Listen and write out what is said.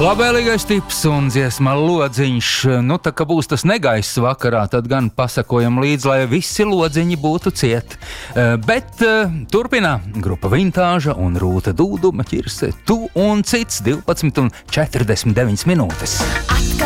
Labvēlīgais tips un dziesma lodziņš. Nu, tā kā būs tas negaiss vakarā, tad gan pasakojam līdz, lai visi lodziņi būtu cieti. Bet turpinā grupa Vintāža un Rūta Dūduma ķirse Tu un cits 12:49.